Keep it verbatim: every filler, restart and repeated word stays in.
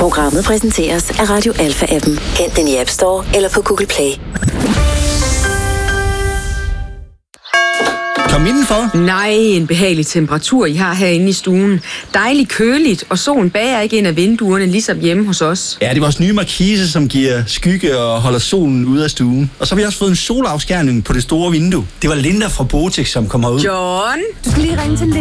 Programmet præsenteres af Radio Alpha-appen. Hent den i App Store eller på Google Play. Kom indenfor. Nej, en behagelig temperatur, I har herinde i stuen. Dejligt køligt, og solen bager ikke ind af vinduerne, ligesom hjemme hos os. Ja, det er vores nye markise, som giver skygge og holder solen ude af stuen. Og så har vi også fået en solafskærning på det store vindue. Det var Linda fra Botex, som kom herud. John, Du skal lige ringe til